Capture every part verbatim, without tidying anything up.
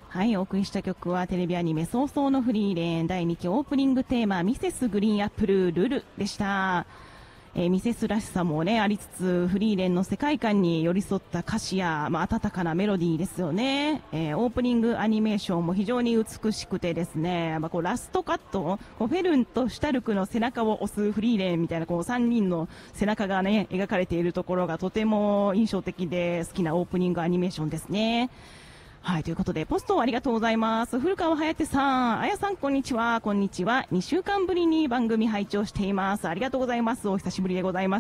はい、お送りした曲はテレビアニメ早々のフリーレンだいにきオープニングテーマミセスグリーンアップルルルでした。えー、ミセスらしさもねありつつフリーレンの世界観に寄り添った歌詞や、まあ、温かなメロディーですよね。えー、オープニングアニメーションも非常に美しくてですね、まあ、こうラストカットこうフェルンとシュタルクの背中を押すフリーレンみたいなこうさんにんの背中がね描かれているところがとても印象的で好きなオープニングアニメーションですね。はい、ということで、ポストありがとうございます。古川颯さん、あやさん、こんにちは。こんにちは。にしゅうかんぶりに番組拝聴しています。ありがとうございます。お久しぶりでございます。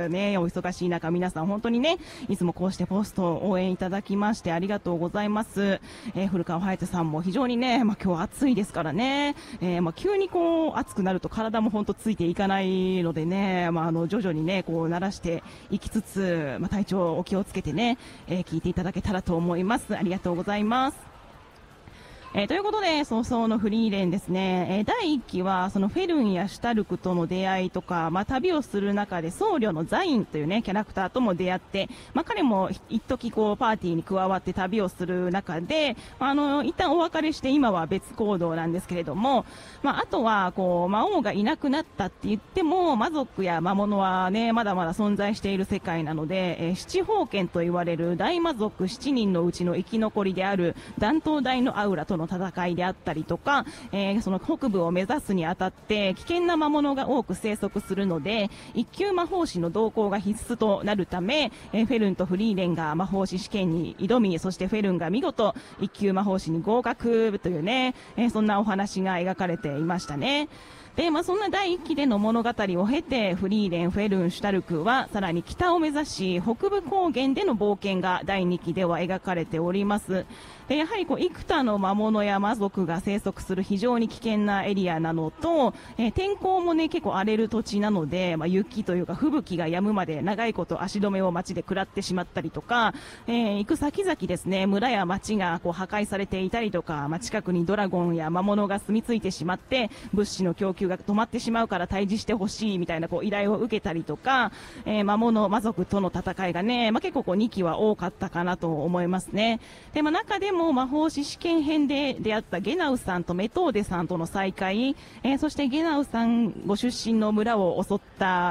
ね、お忙しい中、皆さん本当にね、いつもこうしてポストを応援いただきましてありがとうございます。えー、古川颯さんも非常にね、まあ、今日暑いですからね、えー、まあ、急にこう、暑くなると体も本当ついていかないのでね、まあ、あの、徐々にね、こう、慣らしていきつつ、まあ、体調お気をつけてね、えー、聞いていただけたらと思います。ありがとうございます。ございます。えー、ということで早々のフリーレンですね、えー、だいいっきはそのフェルンやシュタルクとの出会いとか、まあ、旅をする中で僧侶のザインというねキャラクターとも出会って、まあ、彼も一時こうパーティーに加わって旅をする中で、まあ、あの一旦お別れして今は別行動なんですけれども、まあ、あとはこう魔王がいなくなったって言っても魔族や魔物はねまだまだ存在している世界なので、えー、七宝剣と言われる大魔族しちにんのうちの生き残りである断頭台のアウラとの戦いであったりとか、えー、その北部を目指すにあたって危険な魔物が多く生息するので一級魔法師の同行が必須となるため、えー、フェルンとフリーレンが魔法師試験に挑み、そしてフェルンが見事一級魔法師に合格というね、えー、そんなお話が描かれていましたね。で、まあ、そんなだいいっきでの物語を経てフリーレン、フェルン、シュタルクはさらに北を目指し北部高原での冒険がだいにきでは描かれております。でやはりこう幾多の魔物や魔族が生息する非常に危険なエリアなのと、えー、天候もね結構荒れる土地なので、まあ、雪というか吹雪が止むまで長いこと足止めを街で食らってしまったりとか、えー、行く先々ですね村や町がこう破壊されていたりとか、まあ、近くにドラゴンや魔物が住み着いてしまって物資の供給が止まってしまうから退治してほしいみたいなこう依頼を受けたりとか、えー、魔物魔族との戦いがね、まあ、結構こうにきは多かったかなと思いますね。で、まあ、中でも魔法師試験編で出会ったゲナウさんとメトーデさんとの再会、えー、そしてゲナウさんご出身の村を襲った、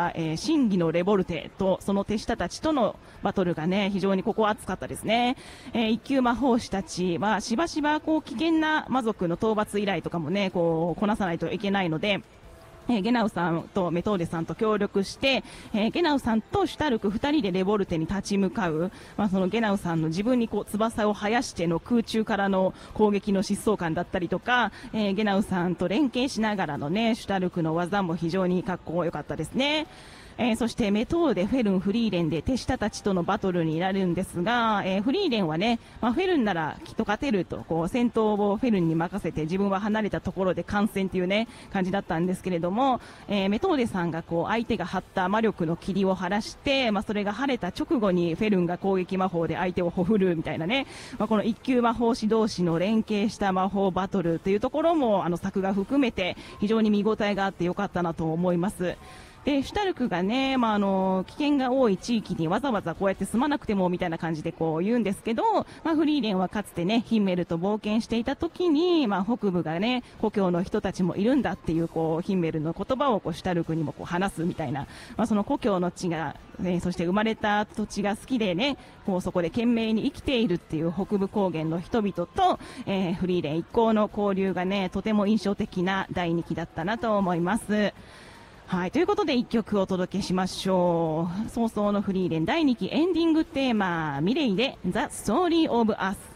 えー、真偽のレボルテとその手下たちとのバトルがね非常にここは熱かったですね。えー、一級魔法師たちはしばしばこう危険な魔族の討伐依頼とかもねこうこなさないといけないので、えー、ゲナウさんとメトーデさんと協力して、えー、ゲナウさんとシュタルクふたりでレボルテに立ち向かう、まあ、そのゲナウさんの自分にこう翼を生やしての空中からの攻撃の疾走感だったりとか、えー、ゲナウさんと連携しながらのねシュタルクの技も非常にかっこよかったですね。えー、そしてメトーデ、フェルン、フリーレンで手下たちとのバトルになるんですが、えー、フリーレンはね、まあ、フェルンならきっと勝てるとこう戦闘をフェルンに任せて自分は離れたところで観戦というね感じだったんですけれども、えー、メトーデさんがこう相手が張った魔力の霧を晴らして、まあ、それが晴れた直後にフェルンが攻撃魔法で相手をほふるみたいなね、まあ、この一級魔法師同士の連携した魔法バトルというところもあの作画含めて非常に見応えがあってよかったなと思います。でシュタルクがね、まあ、あの危険が多い地域にわざわざこうやって住まなくてもみたいな感じでこう言うんですけど、まあ、フリーレンはかつてねヒンメルと冒険していた時に、まあ、北部がね故郷の人たちもいるんだっていうこうヒンメルの言葉をこうシュタルクにもこう話すみたいな、まあ、その故郷の地が、ね、そして生まれた土地が好きでねこうそこで懸命に生きているっていう北部高原の人々と、えー、フリーレン一行の交流がねとても印象的なだいにきだったなと思います。はい、ということでいっきょくお届けしましょう。早々のフリーレンだいにきエンディングテーマミレイで The Story of Us。